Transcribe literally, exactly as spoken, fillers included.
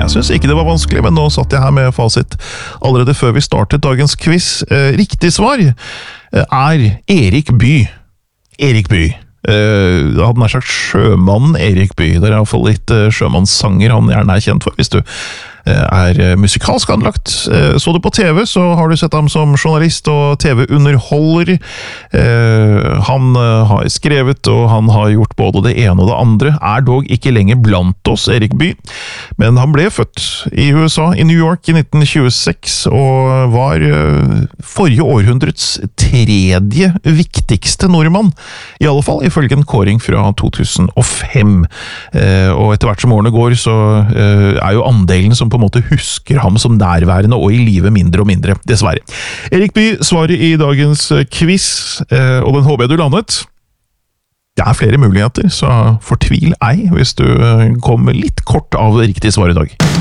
Jeg synes ikke det var vanskelig, men nå satt jeg her med fasit allerede før vi startet dagens quiz. Eh, riktig svar er Erik Bye. Erik Bye. Uh, jeg hadde nær sagt sjømannen Erik Bye. Det er i hvert fall litt uh, sjømannssanger han gjerne er kjent for, hvis du er musikalsk anlagt. Så du på T V, så har du sett ham som journalist og T V-underholder. Han har skrevet, og han har gjort både det ene og det andre. Er dog ikke lenger blant oss, Erik Bye. Men han ble født i U S A, i New York i nitten tjueseks, og var forrige århundrets tredje viktigste nordmann. I alle fall ifølge en kåring fra to tusen og fem. Og etter hvert som årene går, så er jo andelen som på en måte husker ham som nærværende og i livet mindre og mindre, dessverre. Erik Bye svarer i dagens quiz, og den håper jeg du landet. Det er flere muligheter, så fortvil ei hvis du kommer litt kort av riktig svar i dag.